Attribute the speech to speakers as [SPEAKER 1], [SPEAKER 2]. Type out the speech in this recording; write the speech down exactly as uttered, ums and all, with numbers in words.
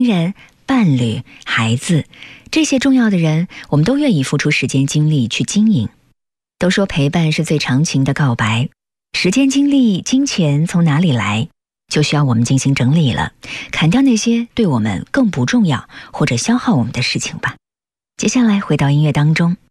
[SPEAKER 1] 人、伴侣、孩子，这些重要的人，我们都愿意付出时间精力去经营。都说陪伴是最长情的告白，时间、精力、金钱从哪里来，就需要我们进行整理了，砍掉那些对我们更不重要或者消耗我们的事情吧。接下来回到音乐当中，